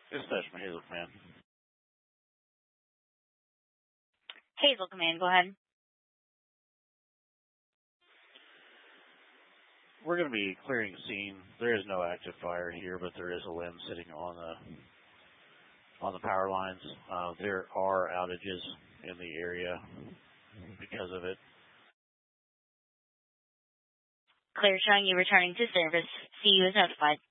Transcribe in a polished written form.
It's Dutchman, Hazel Command. Hazel Command, go ahead. We're going to be clearing the scene. There is no active fire here, but there is a limb sitting on the power lines. There are outages in the area because of it. Clear showing you returning to service. See you as notified.